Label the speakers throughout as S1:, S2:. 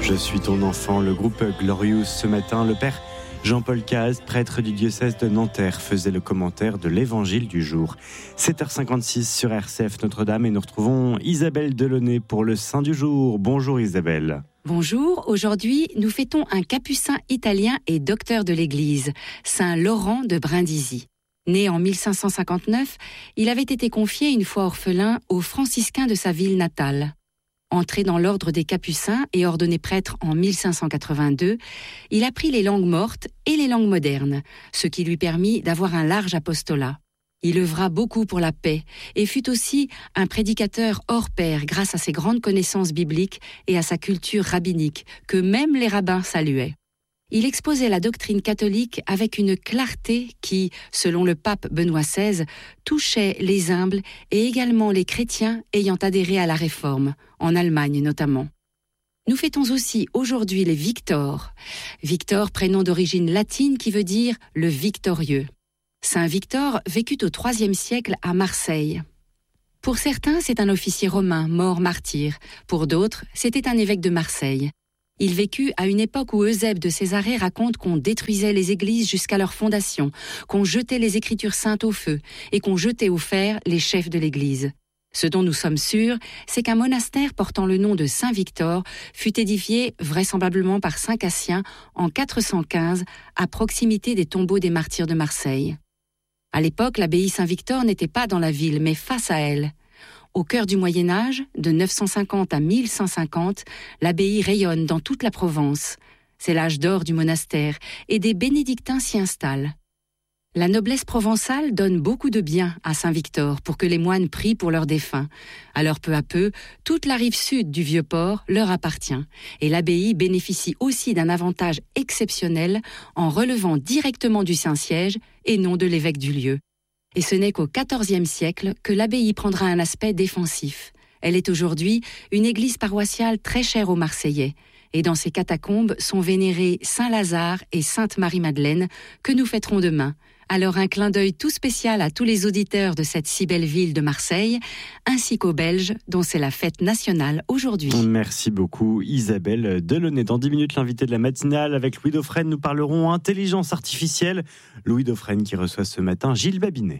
S1: Je suis ton enfant, le groupe Glorious. Ce matin, le père Jean-Paul Caz, prêtre du diocèse de Nanterre, faisait le commentaire de l'évangile du jour. 7h56 sur RCF Notre-Dame et nous retrouvons Isabelle Delaunay pour le Saint du jour. Bonjour Isabelle.
S2: Bonjour, aujourd'hui nous fêtons un capucin italien et docteur de l'Église, Saint Laurent de Brindisi. Né en 1559, il avait été confié une fois orphelin aux franciscains de sa ville natale. Entré dans l'ordre des Capucins et ordonné prêtre en 1582, il apprit les langues mortes et les langues modernes, ce qui lui permit d'avoir un large apostolat. Il œuvra beaucoup pour la paix et fut aussi un prédicateur hors pair grâce à ses grandes connaissances bibliques et à sa culture rabbinique, que même les rabbins saluaient. Il exposait la doctrine catholique avec une clarté qui, selon le pape Benoît XVI, touchait les humbles et également les chrétiens ayant adhéré à la Réforme, en Allemagne notamment. Nous fêtons aussi aujourd'hui les Victors. Victor, prénom d'origine latine qui veut dire « le victorieux ». Saint Victor vécut au IIIe siècle à Marseille. Pour certains, c'est un officier romain mort martyr. Pour d'autres, c'était un évêque de Marseille. Il vécut à une époque où Eusèbe de Césarée raconte qu'on détruisait les églises jusqu'à leur fondation, qu'on jetait les Écritures saintes au feu et qu'on jetait au fer les chefs de l'Église. Ce dont nous sommes sûrs, c'est qu'un monastère portant le nom de Saint Victor fut édifié vraisemblablement par Saint Cassien en 415 à proximité des tombeaux des martyrs de Marseille. À l'époque, l'abbaye Saint-Victor n'était pas dans la ville, mais face à elle. Au cœur du Moyen-Âge, de 950 à 1150, l'abbaye rayonne dans toute la Provence. C'est l'âge d'or du monastère et des bénédictins s'y installent. La noblesse provençale donne beaucoup de biens à Saint-Victor pour que les moines prient pour leurs défunts. Alors peu à peu, toute la rive sud du Vieux-Port leur appartient. Et l'abbaye bénéficie aussi d'un avantage exceptionnel en relevant directement du Saint-Siège et non de l'évêque du lieu. Et ce n'est qu'au XIVe siècle que l'abbaye prendra un aspect défensif. Elle est aujourd'hui une église paroissiale très chère aux Marseillais. Et dans ses catacombes sont vénérés Saint Lazare et Sainte Marie-Madeleine, que nous fêterons demain. Alors un clin d'œil tout spécial à tous les auditeurs de cette si belle ville de Marseille, ainsi qu'aux Belges, dont c'est la fête nationale aujourd'hui.
S1: Merci beaucoup Isabelle Delaunay. Dans 10 minutes, l'invité de la matinale avec Louis Dauphren, nous parlerons intelligence artificielle. Louis Dauphren qui reçoit ce matin Gilles Babinet.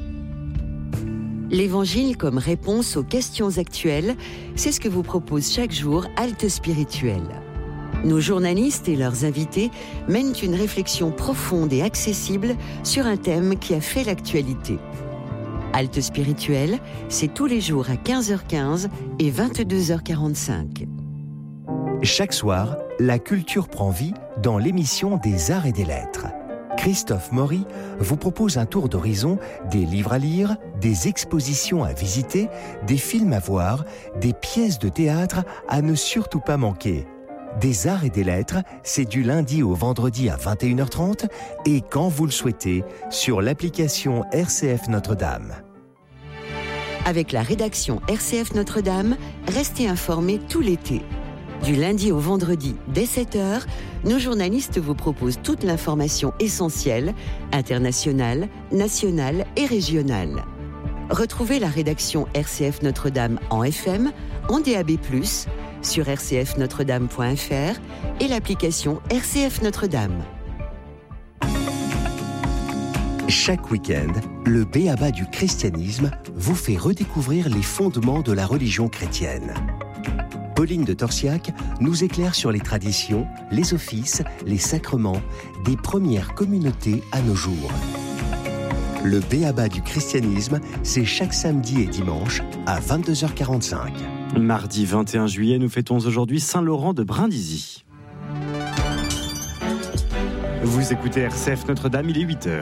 S3: L'Évangile comme réponse aux questions actuelles, c'est ce que vous propose chaque jour Halte Spirituelle. Nos journalistes et leurs invités mènent une réflexion profonde et accessible sur un thème qui a fait l'actualité. Halte Spirituelle, c'est tous les jours à 15h15 et 22h45.
S4: Chaque soir, la culture prend vie dans l'émission des Arts et des Lettres. Christophe Maury vous propose un tour d'horizon des livres à lire, des expositions à visiter, des films à voir, des pièces de théâtre à ne surtout pas manquer. Des Arts et des Lettres, c'est du lundi au vendredi à 21h30 et quand vous le souhaitez, sur l'application RCF Notre-Dame.
S3: Avec la rédaction RCF Notre-Dame, restez informés tout l'été. Du lundi au vendredi, dès 7h, nos journalistes vous proposent toute l'information essentielle, internationale, nationale et régionale. Retrouvez la rédaction RCF Notre-Dame en FM, en DAB+, sur rcfnotredame.fr et l'application RCF Notre-Dame.
S4: Chaque week-end, le b.a.-ba du christianisme vous fait redécouvrir les fondements de la religion chrétienne. Pauline de Torsiac nous éclaire sur les traditions, les offices, les sacrements des premières communautés à nos jours. Le b.a.-ba du christianisme, c'est chaque samedi et dimanche à 22h45.
S1: Mardi 21 juillet, nous fêtons aujourd'hui Saint Laurent de Brindisi. Vous écoutez RCF Notre-Dame, il est 8h.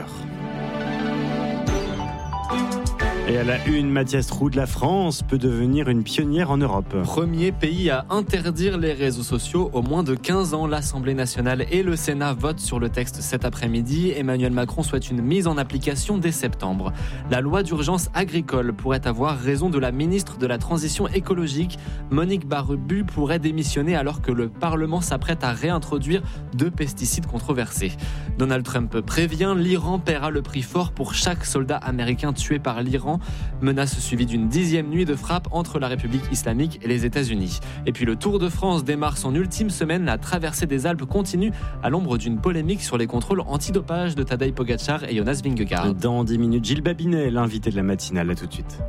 S1: Et à la une, Mathias Roux, de la France peut devenir une pionnière en Europe.
S5: Premier pays à interdire les réseaux sociaux au moins de 15 ans. L'Assemblée nationale et le Sénat votent sur le texte cet après-midi. Emmanuel Macron souhaite une mise en application dès septembre. La loi d'urgence agricole pourrait avoir raison de la ministre de la Transition écologique. Monique Barbu pourrait démissionner alors que le Parlement s'apprête à réintroduire 2 pesticides controversés. Donald Trump prévient, l'Iran paiera le prix fort pour chaque soldat américain tué par l'Iran. ans. Menace suivie d'une 10e nuit de frappe entre la République islamique et les États-Unis. Et puis le Tour de France démarre son ultime semaine. La traversée des Alpes continue à l'ombre d'une polémique sur les contrôles antidopage de Tadej Pogacar et Jonas Vingegaard.
S1: Dans 10 minutes, Gilles Babinet, l'invité de la matinale. À tout de suite.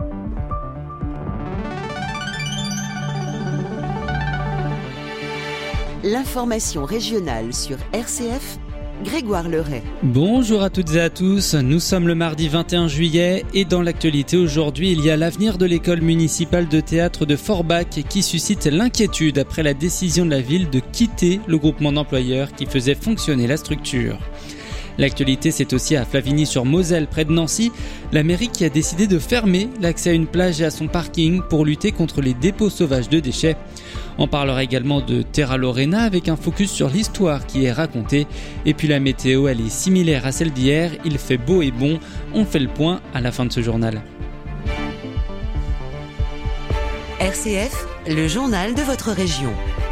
S3: L'information régionale sur RCF, Grégoire Leray.
S6: Bonjour à toutes et à tous, nous sommes le mardi 21 juillet et dans l'actualité aujourd'hui, il y a l'avenir de l'école municipale de théâtre de Forbach qui suscite l'inquiétude après la décision de la ville de quitter le groupement d'employeurs qui faisait fonctionner la structure. L'actualité, c'est aussi à Flavigny-sur-Moselle, près de Nancy, la mairie qui a décidé de fermer l'accès à une plage et à son parking pour lutter contre les dépôts sauvages de déchets. On parlera également de Terra Lorena avec un focus sur l'histoire qui est racontée. Et puis la météo, elle est similaire à celle d'hier, il fait beau et bon. On fait le point à la fin de ce journal.
S3: RCF, le journal de votre région.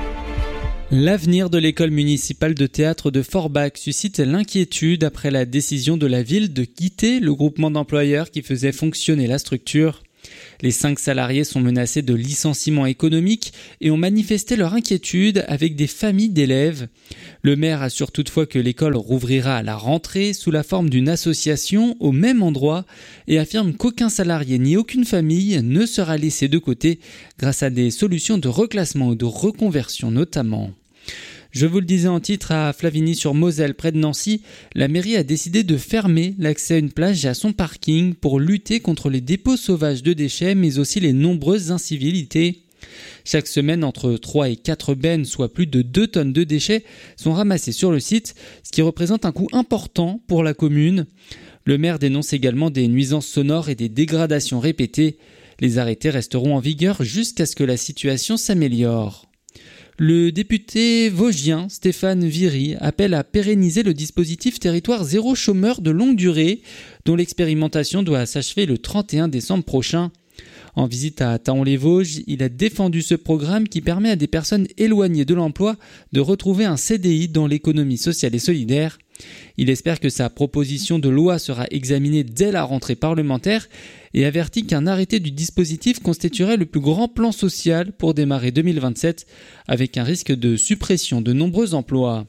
S6: L'avenir de l'école municipale de théâtre de Forbach suscite l'inquiétude après la décision de la ville de quitter le groupement d'employeurs qui faisait fonctionner la structure. Les 5 salariés sont menacés de licenciement économique et ont manifesté leur inquiétude avec des familles d'élèves. Le maire assure toutefois que l'école rouvrira à la rentrée sous la forme d'une association au même endroit et affirme qu'aucun salarié ni aucune famille ne sera laissé de côté grâce à des solutions de reclassement ou de reconversion notamment. Je vous le disais en titre, à Flavigny-sur-Moselle, près de Nancy, la mairie a décidé de fermer l'accès à une plage et à son parking pour lutter contre les dépôts sauvages de déchets, mais aussi les nombreuses incivilités. Chaque semaine, entre 3 et 4 bennes, soit plus de 2 tonnes de déchets, sont ramassés sur le site, ce qui représente un coût important pour la commune. Le maire dénonce également des nuisances sonores et des dégradations répétées. Les arrêtés resteront en vigueur jusqu'à ce que la situation s'améliore. Le député vosgien Stéphane Viry appelle à pérenniser le dispositif territoire zéro chômeur de longue durée dont l'expérimentation doit s'achever le 31 décembre prochain. En visite à Thaon-les-Vosges, il a défendu ce programme qui permet à des personnes éloignées de l'emploi de retrouver un CDI dans l'économie sociale et solidaire. Il espère que sa proposition de loi sera examinée dès la rentrée parlementaire et avertit qu'un arrêté du dispositif constituerait le plus grand plan social pour démarrer 2027 avec un risque de suppression de nombreux emplois.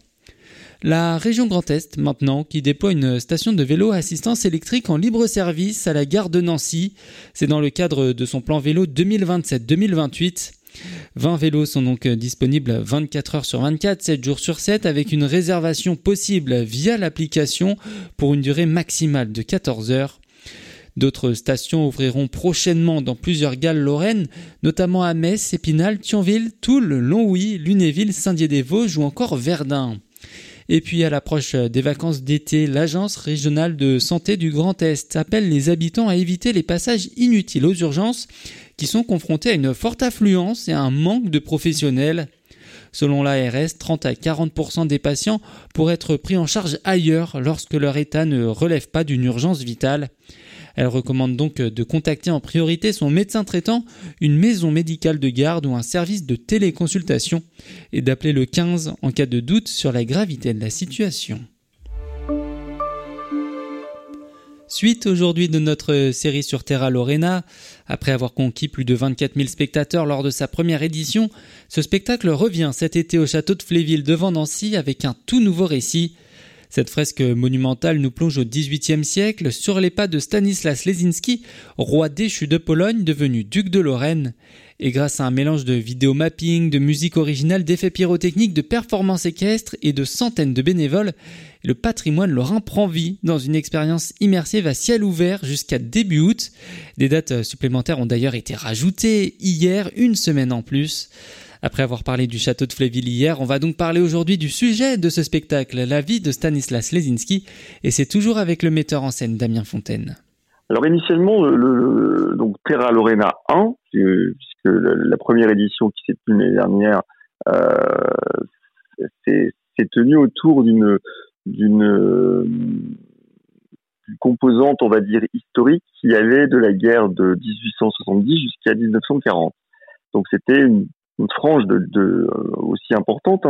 S6: La région Grand Est, maintenant, qui déploie une station de vélo à assistance électrique en libre service à la gare de Nancy. C'est dans le cadre de son plan vélo 2027-2028. 20 vélos sont donc disponibles 24 heures sur 24, 7 jours sur 7, avec une réservation possible via l'application pour une durée maximale de 14 heures. D'autres stations ouvriront prochainement dans plusieurs galles lorraines, notamment à Metz, Épinal, Thionville, Toul, Longwy, Lunéville, Saint-Dié-des-Vosges ou encore Verdun. Et puis à l'approche des vacances d'été, l'Agence régionale de santé du Grand Est appelle les habitants à éviter les passages inutiles aux urgences qui sont confrontés à une forte affluence et à un manque de professionnels. Selon l'ARS, 30 à 40% des patients pourraient être pris en charge ailleurs lorsque leur état ne relève pas d'une urgence vitale. Elle recommande donc de contacter en priorité son médecin traitant, une maison médicale de garde ou un service de téléconsultation et d'appeler le 15 en cas de doute sur la gravité de la situation. Suite aujourd'hui de notre série sur Terra Lorena. Après avoir conquis plus de 24 000 spectateurs lors de sa première édition, ce spectacle revient cet été au château de Fléville devant Nancy avec un tout nouveau récit. Cette fresque monumentale nous plonge au XVIIIe siècle sur les pas de Stanislas Lesinski, roi déchu de Pologne devenu duc de Lorraine. Et grâce à un mélange de vidéomapping, de musique originale, d'effets pyrotechniques, de performances équestres et de centaines de bénévoles, le patrimoine lorrain prend vie dans une expérience immersive à ciel ouvert jusqu'à début août. Des dates supplémentaires ont d'ailleurs été rajoutées hier, une semaine en plus. Après avoir parlé du château de Fléville hier, on va donc parler aujourd'hui du sujet de ce spectacle, la vie de Stanislas Lesinski, et c'est toujours avec le metteur en scène Damien Fontaine.
S7: Alors initialement, donc Terra Lorena 1, puisque la première édition qui s'est tenue l'année dernière s'est tenue autour d'une composante, on va dire, historique qui allait de la guerre de 1870 jusqu'à 1940. Donc c'était une frange aussi importante